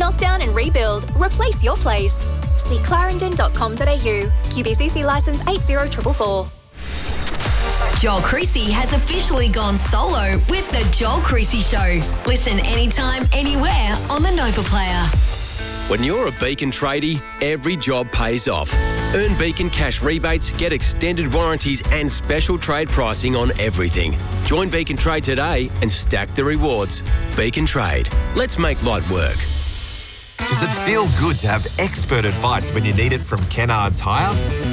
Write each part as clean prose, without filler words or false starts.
Knock down and rebuild. Replace your place. See clarendon.com.au. QBCC licence 80444. Joel Creasy has officially gone solo with The Joel Creasy Show. Listen anytime, anywhere on the Nova Player. When you're a Beacon tradie, every job pays off. Earn Beacon cash rebates, get extended warranties and special trade pricing on everything. Join Beacon Trade today and stack the rewards. Beacon Trade. Let's make light work. Does it feel good to have expert advice when you need it from Ken Ards Hire?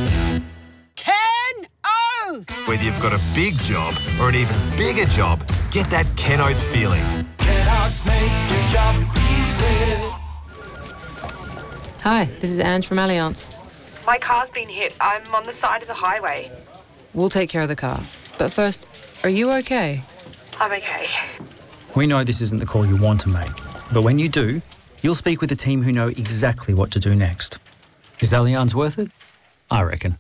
Ken Oath! Whether you've got a big job or an even bigger job, get that Ken Oath feeling. Ken Ards make your job easy. Hi, this is Ange from Allianz. My car's been hit. I'm on the side of the highway. We'll take care of the car. But first, are you okay? I'm okay. We know this isn't the call you want to make, but when you do, you'll speak with a team who know exactly what to do next. Is Allianz worth it? I reckon.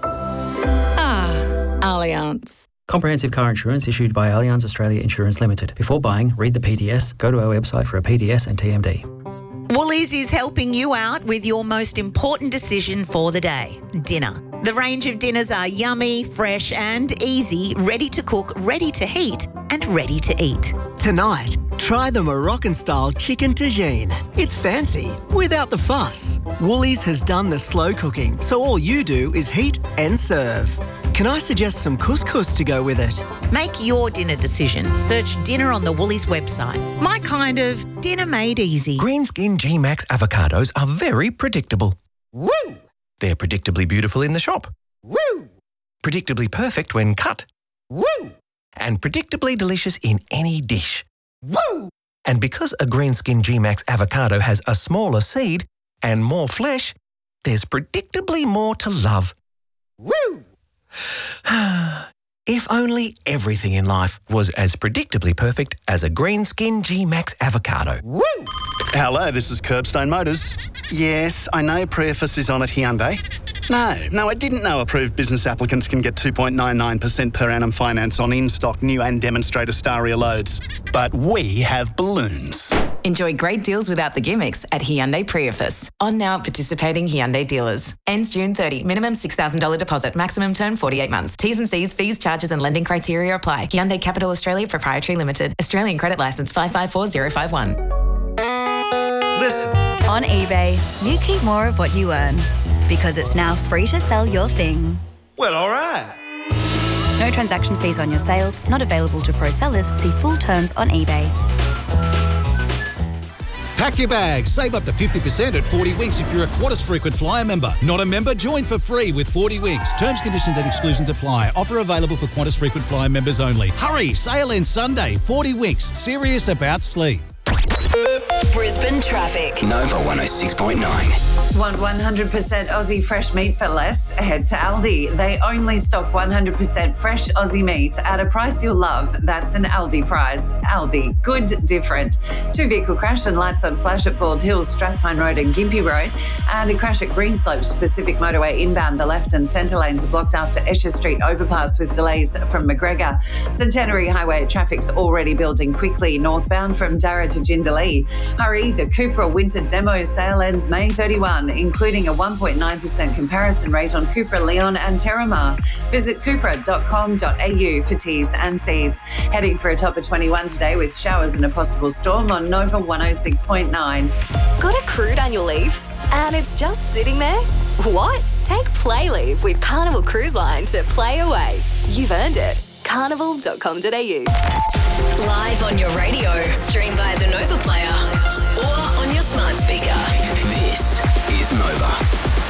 Allianz. Comprehensive car insurance issued by Allianz Australia Insurance Limited. Before buying, read the PDS, go to our website for a PDS and TMD. Woolies is helping you out with your most important decision for the day, dinner. The range of dinners are yummy, fresh and easy, ready to cook, ready to heat and ready to eat. Tonight, try the Moroccan-style chicken tagine. It's fancy, without the fuss. Woolies has done the slow cooking, so all you do is heat and serve. Can I suggest some couscous to go with it? Make your dinner decision. Search dinner on the Woolies website. My kind of dinner made easy. Greenskin G-Max avocados are very predictable. Woo! They're predictably beautiful in the shop. Woo! Predictably perfect when cut. Woo! And predictably delicious in any dish. Woo! And because a Greenskin G-Max avocado has a smaller seed and more flesh, there's predictably more to love. Woo! If only everything in life was as predictably perfect as a Greenskin G-Max avocado. Woo! Hello, this is Curbstone Motors. Yes, I know Preface is on at Hyundai. No, I didn't know approved business applicants can get 2.99% per annum finance on in-stock new and demonstrator Staria loads. But we have balloons. Enjoy great deals without the gimmicks at Hyundai Preface. On now at participating Hyundai dealers. Ends June 30. Minimum $6,000 deposit. Maximum term 48 months. T's and C's, fees, charges and lending criteria apply. Hyundai Capital Australia Proprietary Limited. Australian Credit Licence 554051. Listen. On eBay, you keep more of what you earn because it's now free to sell your thing. Well, all right. No transaction fees on your sales, not available to pro sellers. See full terms on eBay. Pack your bags. Save up to 50% at 40 Winks if you're a Qantas frequent flyer member. Not a member? Join for free with 40 Winks. Terms, conditions and exclusions apply. Offer available for Qantas frequent flyer members only. Hurry! Sale ends Sunday. 40 Winks. Serious about sleep. Brisbane traffic. Nova 106.9. Want 100% Aussie fresh meat for less? Head to Aldi. They only stock 100% fresh Aussie meat at a price you'll love. That's an Aldi price. Aldi. Good, different. 2 vehicle crash and lights on flash at Bald Hills, Strathpine Road and Gympie Road. And a crash at Greenslopes Pacific Motorway inbound. The left and centre lanes are blocked after Esher Street overpass with delays from McGregor. Centenary Highway traffic's already building quickly northbound from Darra to Jindalee. Hurry, the Cupra Winter Demo sale ends May 31, including a 1.9% comparison rate on Cupra Leon and Terramar. Visit cupra.com.au for T's and C's. Heading for a top of 21 today with showers and a possible storm on Nova 106.9. Got a crude annual leave? And it's just sitting there? What? Take Play Leave with Carnival Cruise Line to play away. You've earned it. Carnival.com.au. Live on your radio. Stream via the Nova Player or on your smart speaker. This is Nova.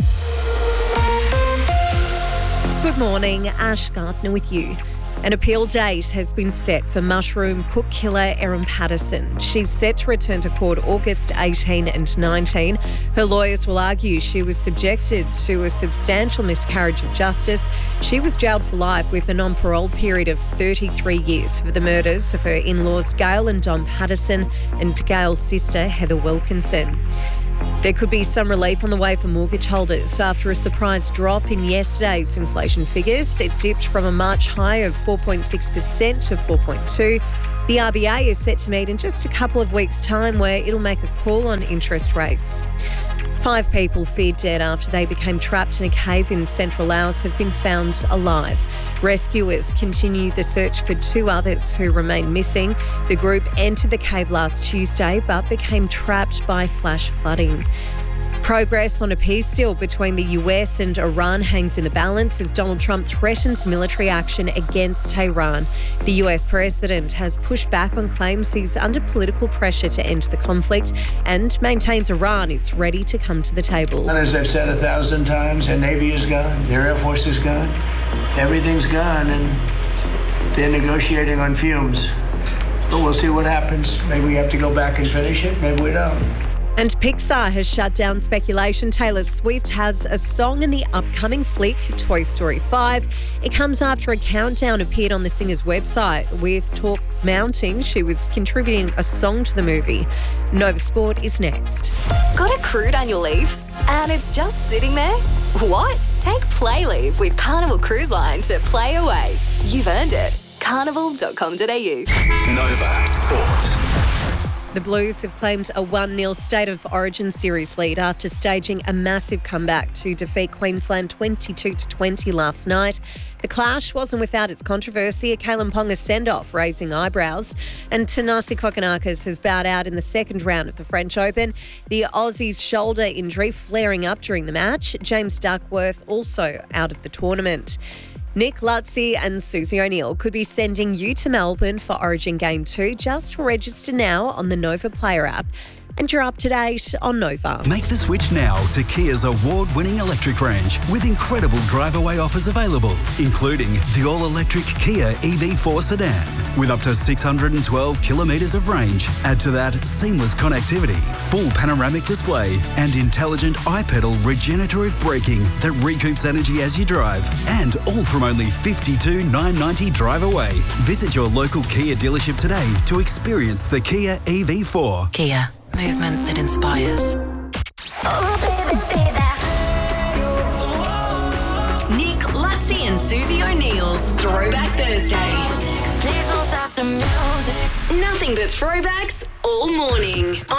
Good morning, Ash Gardner with you. An appeal date has been set for mushroom cook killer Erin Patterson. She's set to return to court August 18 and 19. Her lawyers will argue she was subjected to a substantial miscarriage of justice. She was jailed for life with a non-parole period of 33 years for the murders of her in-laws Gail and Don Patterson and Gail's sister Heather Wilkinson. There could be some relief on the way for mortgage holders after a surprise drop in yesterday's inflation figures. It dipped from a March high of 4.6% to 4.2%. The RBA is set to meet in just a couple of weeks' time where it'll make a call on interest rates. 5 people feared dead after they became trapped in a cave in central Laos have been found alive. Rescuers continue the search for 2 others who remain missing. The group entered the cave last Tuesday but became trapped by flash flooding. Progress on a peace deal between the US and Iran hangs in the balance as Donald Trump threatens military action against Tehran. The US president has pushed back on claims he's under political pressure to end the conflict and maintains Iran is ready to come to the table. And as I've said 1,000 times, their Navy is gone, their Air Force is gone, everything's gone, and they're negotiating on fumes. But we'll see what happens. Maybe we have to go back and finish it, maybe we don't. And Pixar has shut down speculation Taylor Swift has a song in the upcoming flick, Toy Story 5. It comes after a countdown appeared on the singer's website. With talk mounting, she was contributing a song to the movie. Nova Sport is next. Got accrued annual leave? And it's just sitting there? What? Take Play Leave with Carnival Cruise Line to play away. You've earned it. Carnival.com.au. Nova Sport. The Blues have claimed a 1-0 State of Origin series lead after staging a massive comeback to defeat Queensland 22-20 last night. The clash wasn't without its controversy, a Kalen Ponga send-off raising eyebrows, and Thanasi Kokkinakis has bowed out in the second round of the French Open. The Aussie's shoulder injury flaring up during the match. James Duckworth also out of the tournament. Nick Lutzy and Susie O'Neill could be sending you to Melbourne for Origin Game 2. Just register now on the Nova Player app. And you're up to date on Nova. Make the switch now to Kia's award-winning electric range with incredible drive-away offers available, including the all-electric Kia EV4 sedan with up to 612 kilometres of range. Add to that seamless connectivity, full panoramic display and intelligent iPedal regenerative braking that recoups energy as you drive. And all from only $52,990 drive away. Visit your local Kia dealership today to experience the Kia EV4. Kia. Movement that inspires. Nick Lutzy and Susie O'Neill's Throwback Thursday. Nothing but throwbacks all morning.